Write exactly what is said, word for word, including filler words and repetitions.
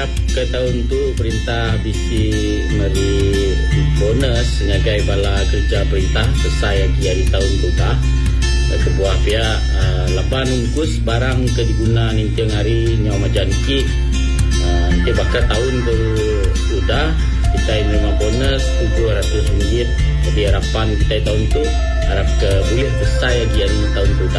harap ke tahun tu perintah bisi meri bonus sebagai bala kerja perintah selesai lagi hari tahun tu dah kebuah pihak uh, lapan ungkus barang ke diguna ninteng hari nyawa majan ki uh, nanti bakal tahun tu udah kita menerima bonus tujuh ratus ringgit. Jadi harapan kita tahun tu harap ke boleh selesai lagi hari tahun tu dah.